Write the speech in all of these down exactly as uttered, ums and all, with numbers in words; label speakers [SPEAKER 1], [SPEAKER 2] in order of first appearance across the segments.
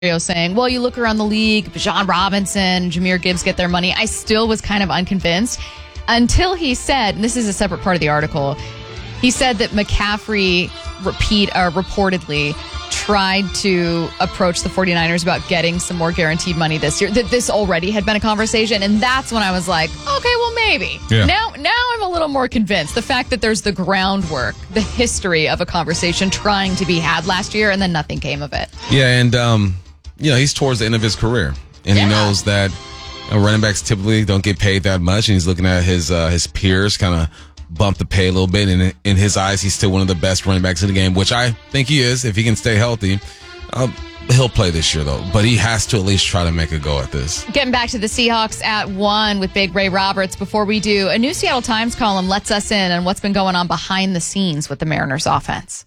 [SPEAKER 1] saying, well, you look around the league, Bijan Robinson, Jahmyr Gibbs get their money. I still was kind of unconvinced until he said, and this is a separate part of the article, he said that McCaffrey repeat uh, reportedly tried to approach the 49ers about getting some more guaranteed money this year, that this already had been a conversation. And that's when I was like, okay, well, maybe. Yeah. Now, now I'm a little more convinced. The fact that there's the groundwork, the history of a conversation trying to be had last year, and then nothing came of it.
[SPEAKER 2] Yeah, and, um, you know, he's towards the end of his career. And yeah. he knows that you know, running backs typically don't get paid that much. And he's looking at his uh, his peers kind of bump the pay a little bit. And in his eyes, he's still one of the best running backs in the game, which I think he is if he can stay healthy. Uh, he'll play this year, though. But he has to at least try to make a go at this.
[SPEAKER 1] Getting back to the Seahawks at one with Big Ray Roberts. Before we do, a new Seattle Times column lets us in on what's been going on behind the scenes with the Mariners offense.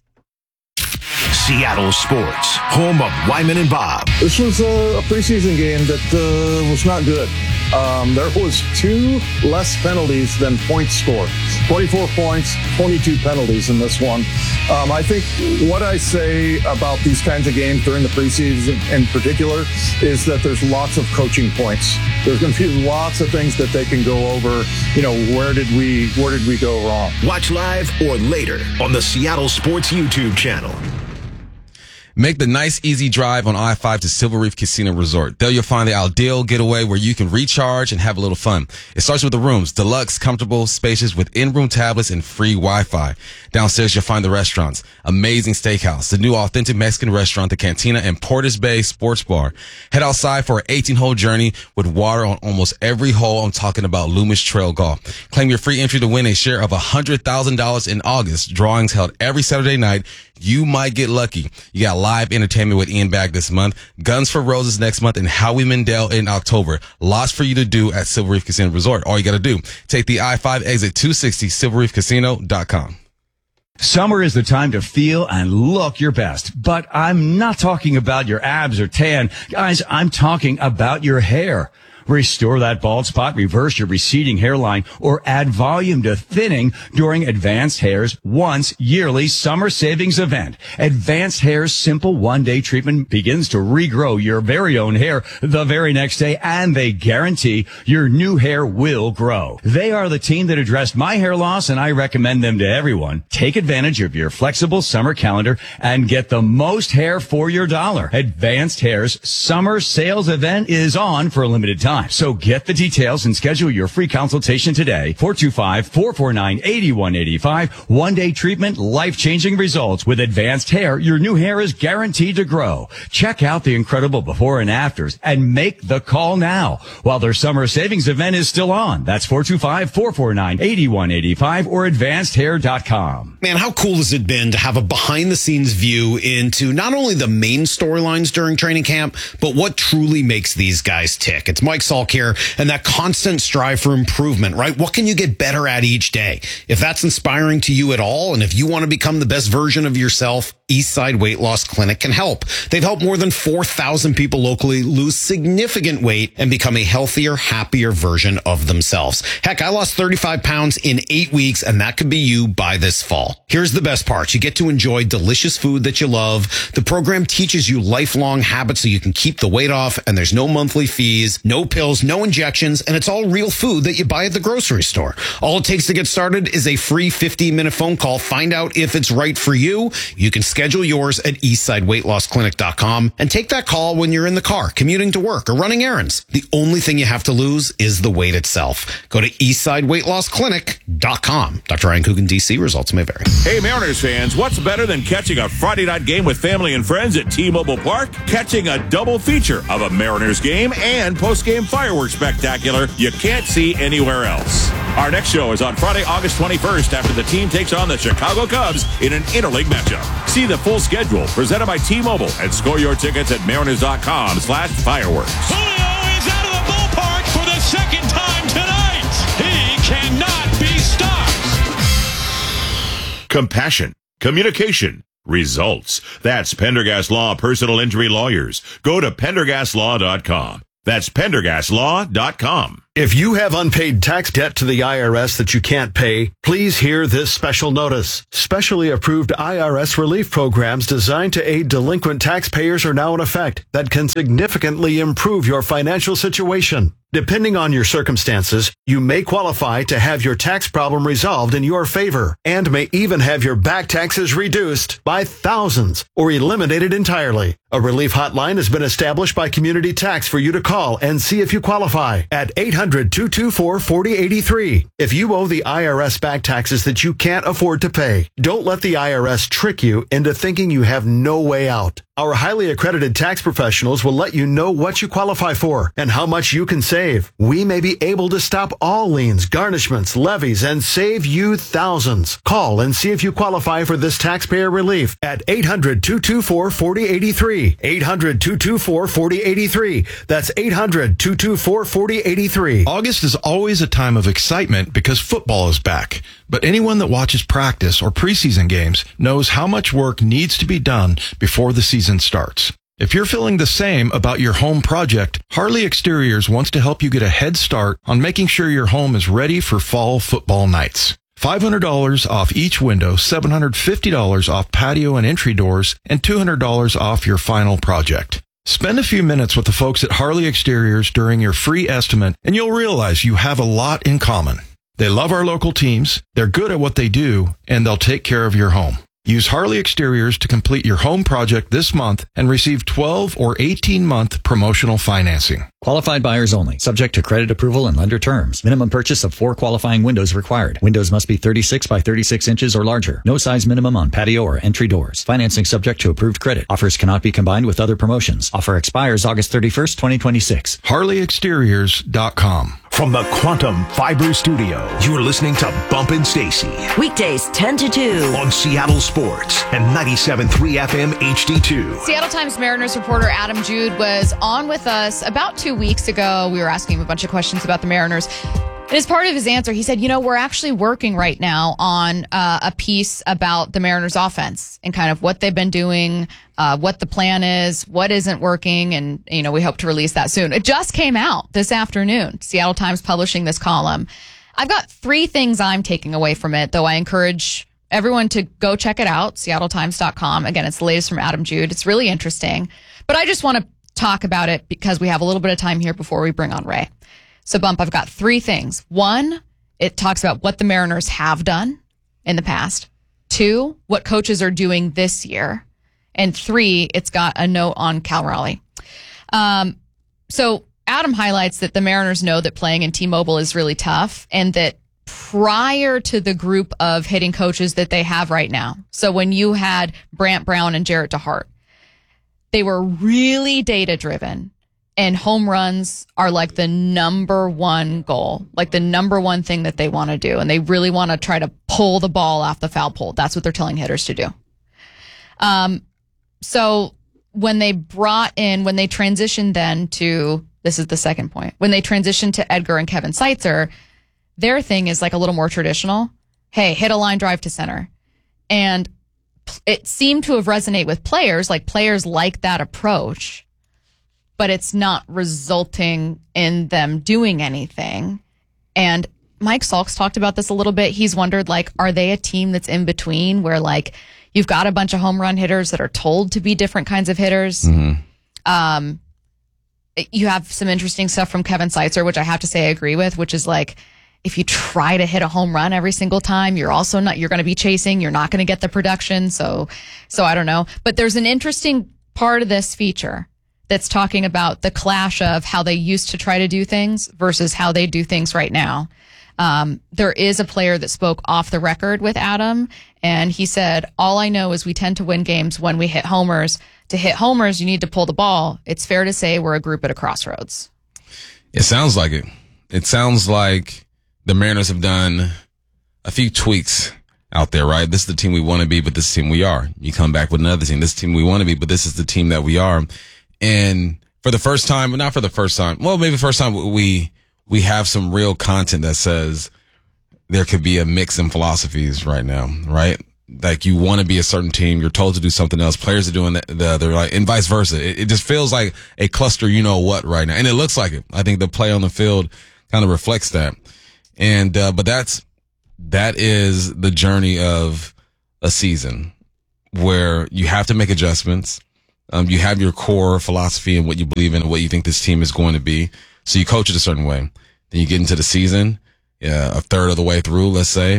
[SPEAKER 3] Seattle Sports, home of Wyman and Bob.
[SPEAKER 4] This was a, a preseason game that uh, was not good. Um, there was two less penalties than points scored. twenty-four points, twenty-two penalties in this one. Um, I think what I say about these kinds of games during the preseason in particular is that there's lots of coaching points. There's going to be lots of things that they can go over. You know, where did we where did we go wrong?
[SPEAKER 3] Watch live or later on the Seattle Sports YouTube channel.
[SPEAKER 2] Make the nice, easy drive on I five to Silver Reef Casino Resort. There you'll find the ideal getaway where you can recharge and have a little fun. It starts with the rooms, deluxe, comfortable, spacious with in-room tablets and free Wi-Fi. Downstairs you'll find the restaurants, amazing steakhouse, the new authentic Mexican restaurant, the Cantina, and Portis Bay Sports Bar. Head outside for an eighteen-hole journey with water on almost every hole. I'm talking about Loomis Trail Golf. Claim your free entry to win a share of one hundred thousand dollars in August. Drawings held every Saturday night. You might get lucky. You got live entertainment with Ian Bagg this month, Guns for Roses next month, and Howie Mandel in October. Lots for you to do at Silver Reef Casino Resort. All you got to do, take the I five exit two sixty, silver reef casino dot com.
[SPEAKER 5] Summer is the time to feel and look your best, but I'm not talking about your abs or tan. Guys, I'm talking about your hair. Restore that bald spot, reverse your receding hairline, or add volume to thinning during Advanced Hair's once yearly summer savings event. Advanced Hair's simple one-day treatment begins to regrow your very own hair the very next day, and they guarantee your new hair will grow. They are the team that addressed my hair loss, and I recommend them to everyone. Take advantage of your flexible summer calendar and get the most hair for your dollar. Advanced Hair's summer sales event is on for a limited time. So get the details and schedule your free consultation today. four two five, four four nine, eight one eight five. One-day treatment, life-changing results. With Advanced Hair, your new hair is guaranteed to grow. Check out the incredible before and afters and make the call now while their summer savings event is still on. That's four two five, four four nine, eight one eight five or advanced hair dot com.
[SPEAKER 6] Man, how cool has it been to have a behind-the-scenes view into not only the main storylines during training camp, but what truly makes these guys tick. It's Mike Salk here, and that constant strive for improvement, right? What can you get better at each day? If that's inspiring to you at all, and if you want to become the best version of yourself, Eastside Weight Loss Clinic can help. They've helped more than four thousand people locally lose significant weight and become a healthier, happier version of themselves. Heck, I lost thirty-five pounds in eight weeks, and that could be you by this fall. Here's the best part. You get to enjoy delicious food that you love. The program teaches you lifelong habits so you can keep the weight off, and there's no monthly fees, no pills, no injections, and it's all real food that you buy at the grocery store. All it takes to get started is a free fifteen minute phone call. Find out if it's right for you. You can schedule yours at eastside weight loss clinic dot com and take that call when you're in the car, commuting to work, or running errands. The only thing you have to lose is the weight itself. Go to eastside weight loss clinic dot com. Doctor Ryan Coogan, D C. Results may vary.
[SPEAKER 7] Hey, Mariners fans, what's better than catching a Friday night game with family and friends at T-Mobile Park? Catching a double feature of a Mariners game and post-game fireworks spectacular you can't see anywhere else. Our next show is on Friday, August twenty-first, after the team takes on the Chicago Cubs in an interleague matchup. See the full schedule presented by T-Mobile and score your tickets at mariners dot com slash fireworks.
[SPEAKER 8] Julio is out of the ballpark for the second time tonight. He cannot be stopped.
[SPEAKER 7] Compassion, communication, results. That's Pendergast Law Personal Injury Lawyers. Go to pendergast law dot com. That's pendergast law dot com.
[SPEAKER 9] If you have unpaid tax debt to the I R S that you can't pay, please hear this special notice. Specially approved I R S relief programs designed to aid delinquent taxpayers are now in effect that can significantly improve your financial situation. Depending on your circumstances, you may qualify to have your tax problem resolved in your favor and may even have your back taxes reduced by thousands or eliminated entirely. A relief hotline has been established by Community Tax for you to call and see if you qualify at eight hundred, two two four, four zero eight three. If you owe the I R S back taxes that you can't afford to pay, don't let the I R S trick you into thinking you have no way out. Our highly accredited tax professionals will let you know what you qualify for and how much you can save. We may be able to stop all liens, garnishments, levies, and save you thousands. Call and see if you qualify for this taxpayer relief at eight hundred, two two four, four zero eight three. eight hundred, two two four, four zero eight three. That's eight hundred, two two four, four zero eight three.
[SPEAKER 10] August is always a time of excitement because football is back. But anyone that watches practice or preseason games knows how much work needs to be done before the season starts. If you're feeling the same about your home project, Harley Exteriors wants to help you get a head start on making sure your home is ready for fall football nights. five hundred dollars off each window, seven hundred fifty dollars off patio and entry doors, and two hundred dollars off your final project. Spend a few minutes with the folks at Harley Exteriors during your free estimate, and you'll realize you have a lot in common. They love our local teams, they're good at what they do, and they'll take care of your home. Use Harley Exteriors to complete your home project this month and receive twelve or eighteen month promotional financing.
[SPEAKER 11] Qualified buyers only. Subject to credit approval and lender terms. Minimum purchase of four qualifying windows required. Windows must be thirty-six by thirty-six inches or larger. No size minimum on patio or entry doors. Financing subject to approved credit. Offers cannot be combined with other promotions. Offer expires August thirty-first, twenty twenty-six.
[SPEAKER 10] Harley Exteriors dot com.
[SPEAKER 3] From the Quantum Fiber Studio, you're listening to Bumpin' Stacy.
[SPEAKER 12] Weekdays ten to two.
[SPEAKER 3] On Seattle Sports and ninety-seven point three F M H D two.
[SPEAKER 1] Seattle Times Mariners reporter Adam Jude was on with us about two weeks ago. We were asking him a bunch of questions about the Mariners. And as part of his answer, he said, you know, we're actually working right now on uh, a piece about the Mariners offense and kind of what they've been doing, uh, what the plan is, what isn't working. And, you know, we hope to release that soon. It just came out this afternoon. Seattle Times publishing this column. I've got three things I'm taking away from it, though I encourage everyone to go check it out, seattle times dot com. Again, it's the latest from Adam Jude. It's really interesting. But I just want to talk about it because we have a little bit of time here before we bring on Ray. So, Bump, I've got three things. One, it talks about what the Mariners have done in the past. Two, what coaches are doing this year. And three, it's got a note on Cal Raleigh. Um, so Adam highlights that the Mariners know that playing in T-Mobile is really tough and that prior to the group of hitting coaches that they have right now, so when you had Brant Brown and Jarrett DeHart, they were really data-driven. And home runs are like the number one goal, like the number one thing that they want to do. And they really want to try to pull the ball off the foul pole. That's what they're telling hitters to do. Um, so when they brought in, when they transitioned then to, this is the second point, when they transitioned to Edgar and Kevin Seitzer, their thing is like a little more traditional. Hey, hit a line drive to center. And it seemed to have resonated with players, like players like that approach. But it's not resulting in them doing anything. And Mike Salks talked about this a little bit. He's wondered, like, are they a team that's in between where, like, you've got a bunch of home run hitters that are told to be different kinds of hitters? Mm-hmm. Um, you have some interesting stuff from Kevin Seitzer, which I have to say I agree with, which is like, if you try to hit a home run every single time, you're also not, you're going to be chasing, you're not going to get the production. So, so I don't know. But there's an interesting part of this feature that's talking about the clash of how they used to try to do things versus how they do things right now. Um, there is a player that spoke off the record with Adam, and he said, all I know is we tend to win games when we hit homers. To hit homers, you need to pull the ball. It's fair to say we're a group at a crossroads.
[SPEAKER 2] It sounds like it. It sounds like the Mariners have done a few tweaks out there, right? This is the team we want to be, but this is the team we are. You come back with another team. This is the team we want to be, but this is the team that we are. And for the first time, but not for the first time, well, maybe the first time we, we have some real content that says there could be a mix in philosophies right now, right? like you want to be a certain team, you're told to do something else. Players are doing the, the other, like, and vice versa. It, it just feels like a cluster, you know what, right now, and it looks like it. I think the play on the field kind of reflects that. And uh, but that's that is the journey of a season where you have to make adjustments. Um, you have your core philosophy and what you believe in and what you think this team is going to be. So you coach it a certain way. Then you get into the season, yeah, a third of the way through, let's say.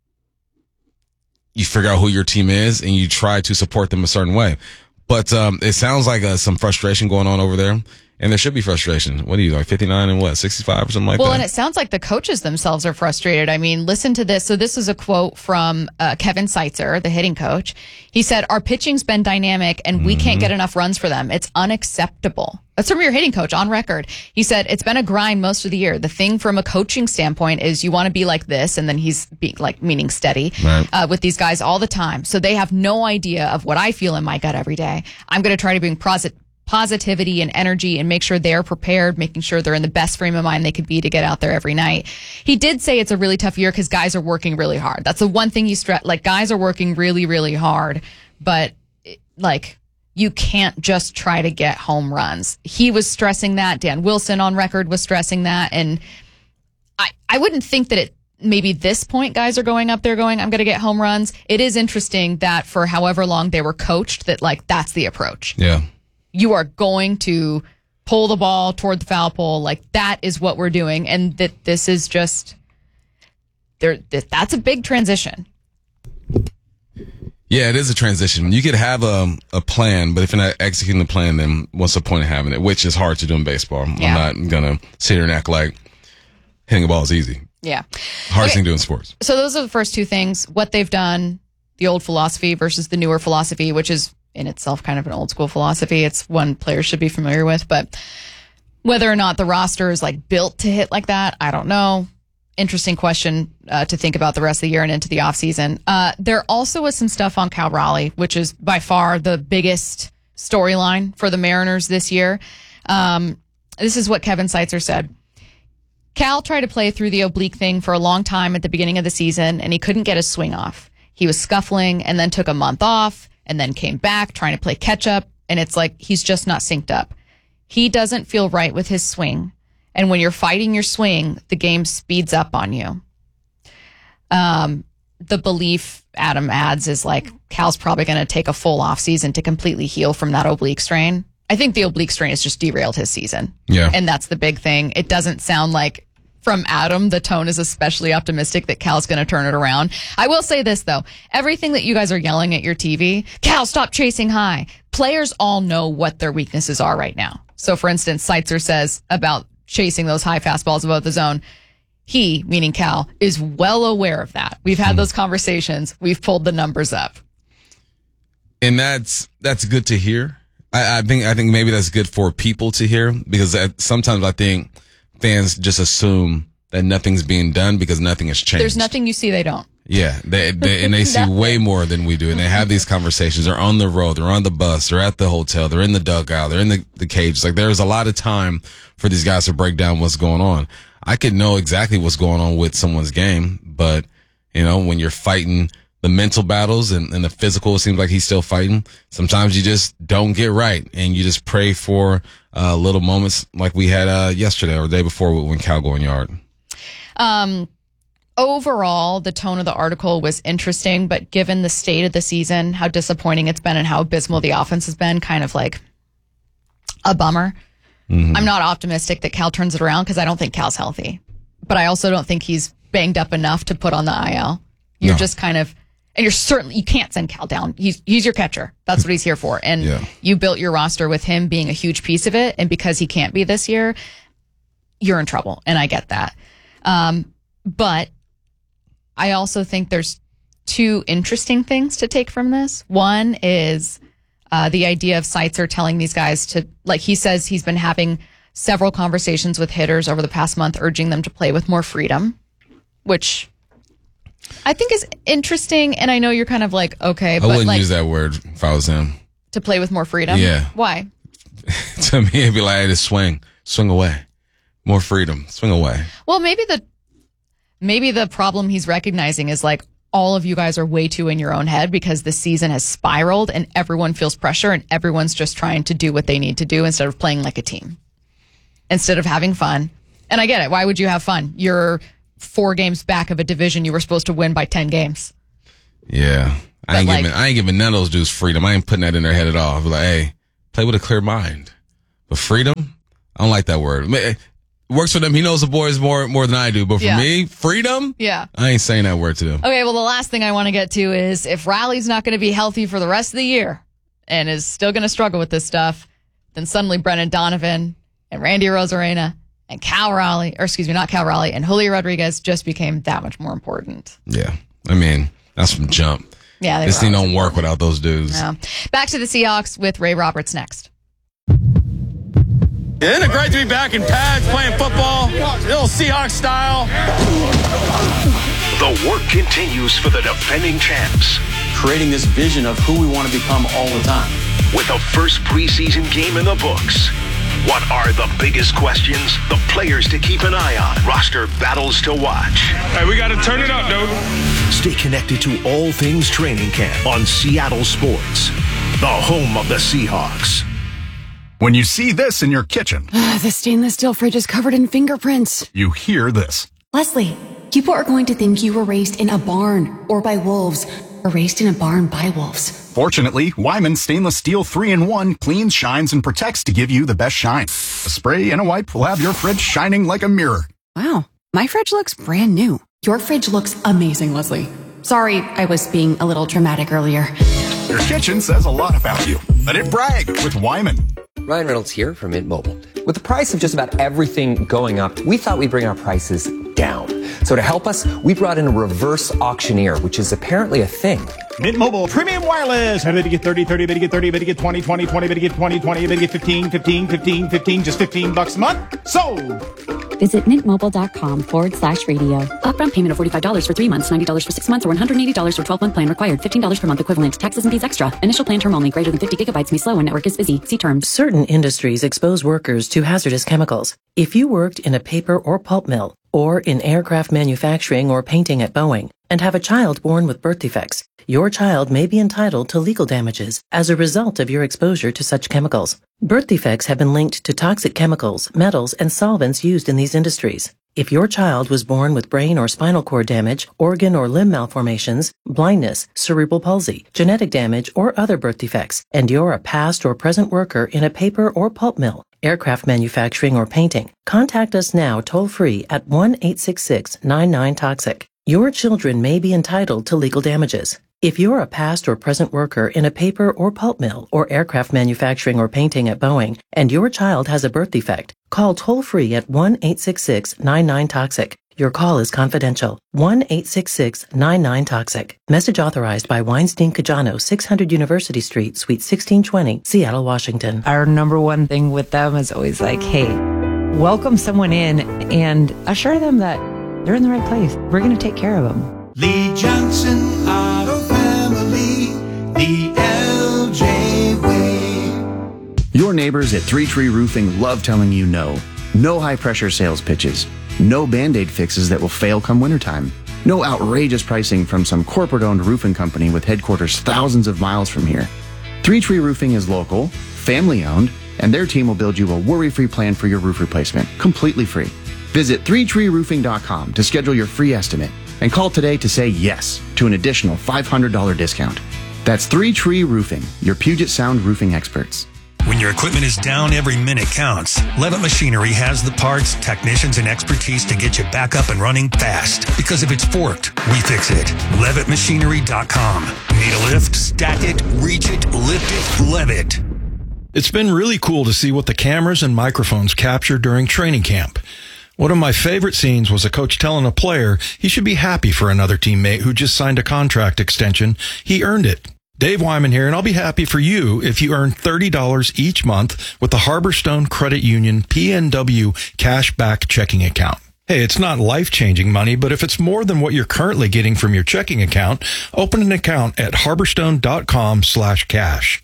[SPEAKER 2] You figure out who your team is and you try to support them a certain way. But um, it sounds like uh, some frustration going on over there. And there should be frustration. What are you, like fifty-nine and what, sixty-five or something like
[SPEAKER 1] well,
[SPEAKER 2] that?
[SPEAKER 1] Well, and it sounds like the coaches themselves are frustrated. I mean, listen to this. So this is a quote from uh, Kevin Seitzer, the hitting coach. He said, our pitching's been dynamic and we mm-hmm. can't get enough runs for them. It's unacceptable. That's from your hitting coach on record. He said, it's been a grind most of the year. The thing from a coaching standpoint is you want to be like this. And then he's be, like meaning steady
[SPEAKER 2] right.
[SPEAKER 1] uh, with these guys all the time. So they have no idea of what I feel in my gut every day. I'm going to try to bring positive positivity and energy and make sure they're prepared, making sure they're in the best frame of mind they could be to get out there every night. He did say it's a really tough year because guys are working really hard. That's the one thing he stressed. Like, guys are working really, really hard, but like, you can't just try to get home runs. He was stressing that. Dan Wilson on record was stressing that. And I, I wouldn't think that it, maybe this point guys are going up there going, I'm going to get home runs. It is interesting that for however long they were coached, that like, that's the approach.
[SPEAKER 2] Yeah.
[SPEAKER 1] You are going to pull the ball toward the foul pole. Like, that is what we're doing. And that this is just, there. that's a big transition.
[SPEAKER 2] Yeah, it is a transition. You could have a, a plan, but if you're not executing the plan, then what's the point of having it? Which is hard to do in baseball.
[SPEAKER 1] Yeah.
[SPEAKER 2] I'm not going to sit here and act like hitting a ball is easy.
[SPEAKER 1] Yeah.
[SPEAKER 2] Hardest
[SPEAKER 1] okay.
[SPEAKER 2] thing to do in sports.
[SPEAKER 1] So those are the first two things. What they've done, the old philosophy versus the newer philosophy, which is in itself kind of an old school philosophy. It's one players should be familiar with, but whether or not the roster is like built to hit like that, I don't know. Interesting question uh, to think about the rest of the year and into the offseason. Uh, there also was some stuff on Cal Raleigh, which is by far the biggest storyline for the Mariners this year. Um, this is what Kevin Seitzer said. Cal tried to play through the oblique thing for a long time at the beginning of the season, and he couldn't get his swing off. He was scuffling and then took a month off and then came back trying to play catch up. And it's like, he's just not synced up. He doesn't feel right with his swing. And when you're fighting your swing, the game speeds up on you. Um, the belief, Adam adds, is like, Cal's probably going to take a full off season to completely heal from that oblique strain. I think the oblique strain has just derailed his season.
[SPEAKER 2] Yeah.
[SPEAKER 1] And that's the big thing. It doesn't sound like, from Adam, the tone is especially optimistic that Cal's going to turn it around. I will say this, though. Everything that you guys are yelling at your T V, Cal, stop chasing high. Players all know what their weaknesses are right now. So, for instance, Seitzer says about chasing those high fastballs above the zone. He, meaning Cal, is well aware of that. We've had those conversations. We've pulled the numbers up.
[SPEAKER 2] And that's that's good to hear. I, I think I think maybe that's good for people to hear, because that, sometimes I think fans just assume that nothing's being done because nothing has changed.
[SPEAKER 1] There's nothing you see they don't.
[SPEAKER 2] Yeah, they, they and they see way more than we do, and they have these conversations. They're on the road, they're on the bus, they're at the hotel, they're in the dugout, they're in the, the cage. Like, there's a lot of time for these guys to break down what's going on. I could know exactly what's going on with someone's game, but you know, when you're fighting the mental battles and, and the physical, it seems like he's still fighting. Sometimes you just don't get right, and you just pray for uh, little moments like we had uh, yesterday or the day before when Cal going yard.
[SPEAKER 1] Um. Overall, the tone of the article was interesting, but given the state of the season, how disappointing it's been and how abysmal the offense has been, kind of like a bummer. Mm-hmm. I'm not optimistic that Cal turns it around because I don't think Cal's healthy, but I also don't think he's banged up enough to put on the I L. You're no. just kind of, and you're certainly, you can't send Cal down. He's he's your catcher. That's what he's here for. And yeah. you built your roster with him being a huge piece of it, and because he can't be this year, you're in trouble, and I get that. Um, but I also think there's two interesting things to take from this. One is uh, the idea of Seitzer telling these guys to, like he says, he's been having several conversations with hitters over the past month, urging them to play with more freedom, which I think is interesting. And I know you're kind of like, okay, but
[SPEAKER 2] I wouldn't
[SPEAKER 1] like,
[SPEAKER 2] use that word if I was him.
[SPEAKER 1] To play with more freedom?
[SPEAKER 2] Yeah.
[SPEAKER 1] Why?
[SPEAKER 2] To me, it'd be like, hey, just swing, swing away, more freedom, swing away.
[SPEAKER 1] Well, maybe the Maybe the problem he's recognizing is like all of you guys are way too in your own head because the season has spiraled and everyone feels pressure and everyone's just trying to do what they need to do instead of playing like a team, instead of having fun. And I get it. Why would you have fun? You're four games back of a division you were supposed to win by ten games.
[SPEAKER 2] Yeah. I ain't,
[SPEAKER 1] like,
[SPEAKER 2] giving, I ain't giving none of those dudes freedom. I ain't putting that in their head at all. I'll be like, hey, play with a clear mind. But freedom, I don't like that word. It works for them. He knows the boys more more than I do. But for
[SPEAKER 1] yeah.
[SPEAKER 2] me, freedom,
[SPEAKER 1] yeah,
[SPEAKER 2] I ain't saying that word to them.
[SPEAKER 1] Okay, well, the last thing I want to get to is if Riley's not going to be healthy for the rest of the year and is still going to struggle with this stuff, then suddenly Brennan Donovan and Randy Rosarena and Cal Raleigh, or excuse me, not Cal Raleigh, and Julio Rodriguez just became that much more important.
[SPEAKER 2] Yeah. I mean, that's from jump.
[SPEAKER 1] Yeah, they
[SPEAKER 2] this thing don't work
[SPEAKER 1] important.
[SPEAKER 2] without those dudes.
[SPEAKER 1] Yeah. Back to the Seahawks with Ray Roberts next.
[SPEAKER 13] Isn't it great to be back in pads playing football? Little Seahawks style.
[SPEAKER 3] The work continues for the defending champs.
[SPEAKER 14] Creating this vision of who we want to become all the time.
[SPEAKER 3] With the first preseason game in the books. What are the biggest questions? The players to keep an eye on. Roster battles to watch.
[SPEAKER 13] Hey, we got to turn it up, dude.
[SPEAKER 3] Stay connected to all things training camp on Seattle Sports, the home of the Seahawks.
[SPEAKER 15] When you see this in your kitchen,
[SPEAKER 16] the stainless steel fridge is covered in fingerprints.
[SPEAKER 15] You hear this.
[SPEAKER 16] Leslie, people are going to think you were raised in a barn or by wolves, or raised in a barn by wolves.
[SPEAKER 15] Fortunately, Wyman Stainless Steel three in one cleans, shines, and protects to give you the best shine. A spray and a wipe will have your fridge shining like a mirror.
[SPEAKER 16] Wow, my fridge looks brand new. Your fridge looks amazing, Leslie. Sorry, I was being a little dramatic earlier.
[SPEAKER 15] Your kitchen says a lot about you. Let it brag with Wyman.
[SPEAKER 17] Ryan Reynolds here from Mint Mobile. With the price of just about everything going up, we thought we'd bring our prices down. So to help us, we brought in a reverse auctioneer, which is apparently a thing.
[SPEAKER 18] Mint Mobile Premium Wireless. Better get thirty, thirty, better get thirty, better get twenty, twenty, twenty, better get twenty, twenty, better get fifteen, fifteen, fifteen, fifteen, just fifteen bucks a month. Sold!
[SPEAKER 19] Visit mintmobile.com forward slash radio.
[SPEAKER 16] Upfront payment of forty-five dollars for three months, ninety dollars for six months, or one hundred eighty dollars for twelve-month plan required. fifteen dollars per month equivalent. Taxes and fees extra. Initial plan term only. Greater than fifty gigabytes may slow when network is busy. See terms.
[SPEAKER 20] Certain industries expose workers to hazardous chemicals. If you worked in a paper or pulp mill, or in aircraft manufacturing or painting at Boeing, and have a child born with birth defects, your child may be entitled to legal damages as a result of your exposure to such chemicals. Birth defects have been linked to toxic chemicals, metals, and solvents used in these industries. If your child was born with brain or spinal cord damage, organ or limb malformations, blindness, cerebral palsy, genetic damage, or other birth defects, and you're a past or present worker in a paper or pulp mill, aircraft manufacturing, or painting, contact us now toll-free at one eight six six, nine nine, toxic. Your children may be entitled to legal damages. If you're a past or present worker in a paper or pulp mill or aircraft manufacturing or painting at Boeing, and your child has a birth defect, call toll-free at one eight six six, nine nine, toxic. Your call is confidential. one eight six six, nine nine, toxic. Message authorized by Weinstein Cajano, six hundred University Street, Suite sixteen twenty, Seattle, Washington.
[SPEAKER 21] Our number one thing with them is always like, hey, welcome someone in and assure them that they're in the right place. We're going to take care of them.
[SPEAKER 22] Lee Johnson Auto Family, the L J way.
[SPEAKER 23] Your neighbors at Three Tree Roofing love telling you no. No high-pressure sales pitches. No Band-Aid fixes that will fail come wintertime. No outrageous pricing from some corporate-owned roofing company with headquarters thousands of miles from here. Three Tree Roofing is local, family-owned, and their team will build you a worry-free plan for your roof replacement, completely free. Visit three tree roofing dot com to schedule your free estimate and call today to say yes to an additional five hundred dollars discount. That's Three Tree Roofing, your Puget Sound roofing experts.
[SPEAKER 24] When your equipment is down, every minute counts. Levitt Machinery has the parts, technicians, and expertise to get you back up and running fast. Because if it's forked, we fix it. Levitt Machinery dot com. Need a lift? Stack it, reach it, lift it, Levitt.
[SPEAKER 10] It's been really cool to see what the cameras and microphones capture during training camp. One of my favorite scenes was a coach telling a player he should be happy for another teammate who just signed a contract extension. He earned it. Dave Wyman here, and I'll be happy for you if you earn thirty dollars each month with the Harborstone Credit Union P N W Cashback Checking Account. Hey, it's not life-changing money, but if it's more than what you're currently getting from your checking account, open an account at harborstone dot com slash cash.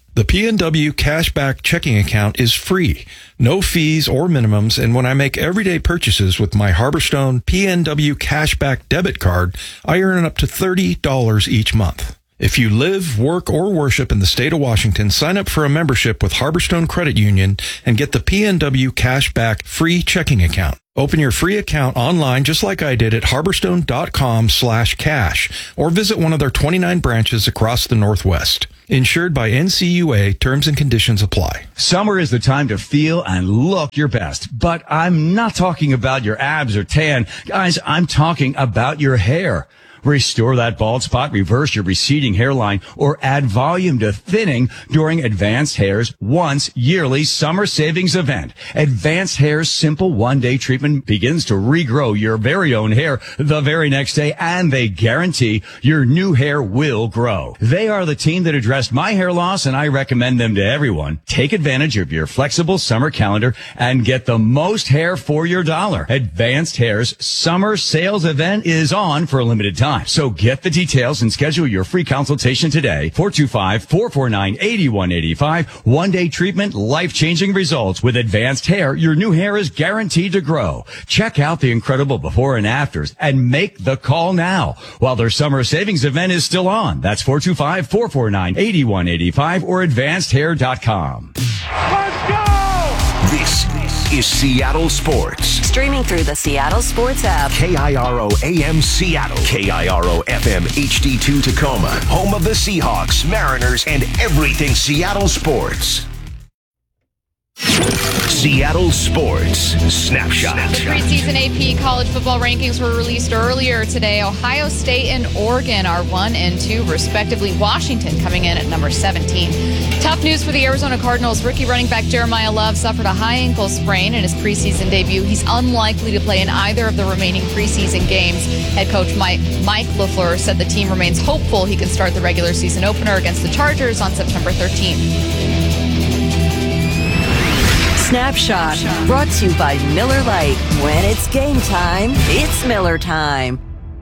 [SPEAKER 10] The P N W Cashback checking account is free, no fees or minimums, and when I make everyday purchases with my Harborstone P N W Cashback debit card, I earn up to thirty dollars each month. If you live, work, or worship in the state of Washington, sign up for a membership with Harborstone Credit Union and get the P N W Cashback free checking account. Open your free account online just like I did at harborstone.com slash cash or visit one of their twenty-nine branches across the Northwest. Insured by N C U A, terms and conditions apply.
[SPEAKER 4] Summer is the time to feel and look your best, but I'm not talking about your abs or tan. Guys, I'm talking about your hair. Restore that bald spot, reverse your receding hairline, or add volume to thinning during Advanced Hair's once yearly summer savings event. Advanced Hair's simple one-day treatment begins to regrow your very own hair the very next day, and they guarantee your new hair will grow. They are the team that addressed my hair loss, and I recommend them to everyone. Take advantage of your flexible summer calendar and get the most hair for your dollar. Advanced Hair's summer sales event is on for a limited time. So get the details and schedule your free consultation today. four two five, four four nine, eight one eight five. One-day treatment, life-changing results. With Advanced Hair, your new hair is guaranteed to grow. Check out the incredible before and afters and make the call now while their summer savings event is still on. That's four two five, four four nine, eight one eight five or advanced hair dot com.
[SPEAKER 3] Let's go! This is Seattle Sports.
[SPEAKER 12] Streaming through the Seattle Sports app.
[SPEAKER 3] K I R O A M Seattle. K I R O F M H D two Tacoma. Home of the Seahawks, Mariners, and everything Seattle sports. Seattle Sports Snapshot.
[SPEAKER 1] The preseason A P college football rankings were released earlier today. Ohio State and Oregon are one and two, respectively. Washington coming in at number seventeen. Tough news for the Arizona Cardinals. Rookie running back Jeremiah Love suffered a high ankle sprain in his preseason debut. He's unlikely to play in either of the remaining preseason games. Head coach Mike, Mike LaFleur said the team remains hopeful he can start the regular season opener against the Chargers on September thirteenth.
[SPEAKER 12] Snapshot, brought to you by Miller Lite. When it's game time, it's Miller time.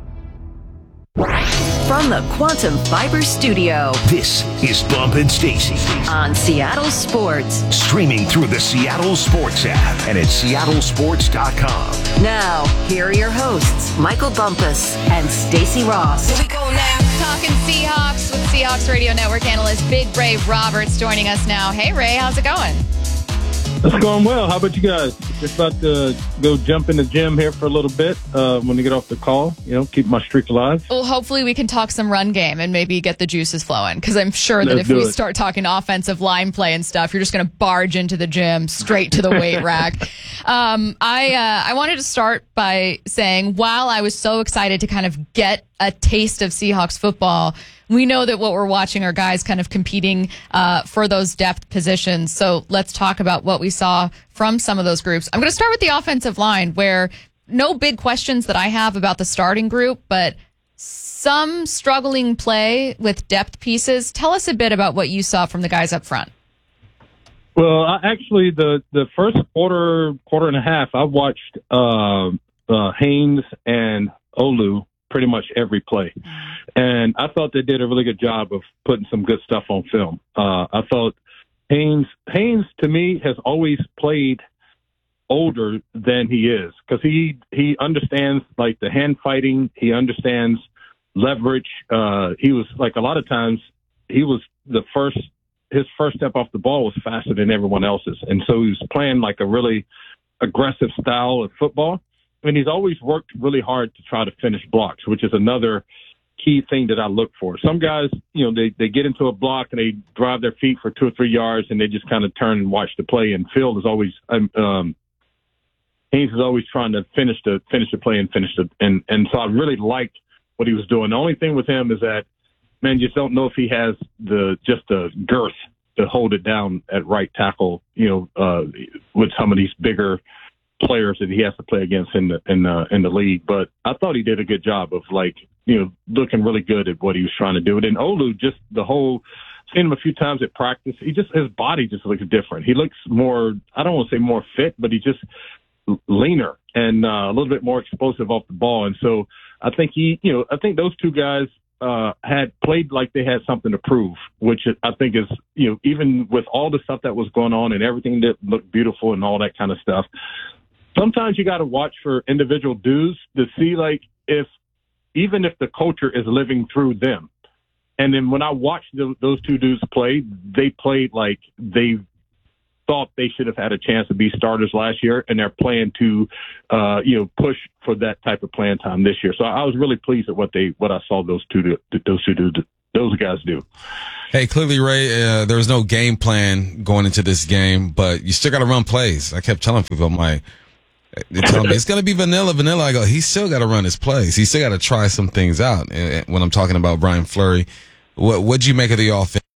[SPEAKER 12] From the Quantum Fiber Studio,
[SPEAKER 3] this is Bump and Stacy
[SPEAKER 12] on Seattle Sports.
[SPEAKER 3] Streaming through the Seattle Sports app and at seattle sports dot com.
[SPEAKER 12] Now, here are your hosts, Michael Bumpus and Stacy Ross.
[SPEAKER 1] Here we go now. Talking Seahawks with Seahawks Radio Network analyst Big Ray Roberts joining us now. Hey, Ray, how's it going?
[SPEAKER 5] It's going well. How about you guys? Just about to go jump in the gym here for a little bit uh, when we get off the call. You know, keep my streak alive.
[SPEAKER 1] Well, hopefully we can talk some run game and maybe get the juices flowing, because I'm sure that
[SPEAKER 5] Let's
[SPEAKER 1] if we
[SPEAKER 5] it.
[SPEAKER 1] start talking offensive line play and stuff, you're just going to barge into the gym straight to the weight rack. Um, I uh, I wanted to start by saying, while I was so excited to kind of get a taste of Seahawks football, we know that what we're watching are guys kind of competing uh, for those depth positions. So let's talk about what we saw from some of those groups. I'm going to start with the offensive line, where no big questions that I have about the starting group, but some struggling play with depth pieces. Tell us a bit about what you saw from the guys up front.
[SPEAKER 5] Well, I, actually, the, the first quarter, quarter and a half, I watched uh, uh, Haynes and Olu pretty much every play. And I thought they did a really good job of putting some good stuff on film. Uh, I thought Haynes, Haynes to me has always played older than he is, because he, he understands like the hand fighting. He understands leverage. Uh, he was like, a lot of times he was the first, his first step off the ball was faster than everyone else's. And so he was playing like a really aggressive style of football. And he's always worked really hard to try to finish blocks, which is another key thing that I look for. Some guys, you know, they, they get into a block and they drive their feet for two or three yards and they just kind of turn and watch the play. And Phil is always, um, um, Haynes is always trying to finish the finish the play and finish it. And and so I really liked what he was doing. The only thing with him is that, man, you just don't know if he has the just the girth to hold it down at right tackle, you know, uh, with some of these bigger players that he has to play against in the in the in the league. But I thought he did a good job of, like, you know, looking really good at what he was trying to do. And then Olu, just the whole, seen him a few times at practice, he just, his body just looks different. He looks more, I don't want to say more fit, but he just leaner and uh, a little bit more explosive off the ball. And so I think he, you know, I think those two guys uh, had played like they had something to prove, which I think is, you know, even with all the stuff that was going on and everything that looked beautiful and all that kind of stuff, sometimes you got to watch for individual dudes to see, like, if even if the culture is living through them. And then when I watched the, those two dudes play, they played like they thought they should have had a chance to be starters last year, and they're playing to, uh, you know, push for that type of playing time this year. So I was really pleased at what they, what I saw those two, do, those two, do, those guys do.
[SPEAKER 2] Hey, clearly, Ray, uh, there was no game plan going into this game, but you still got to run plays. I kept telling people, my, they're telling me it's going to be vanilla, vanilla. I go, he's still got to run his plays. He's still got to try some things out. And when I'm talking about Brian Fleury, what what'd you make of the offense?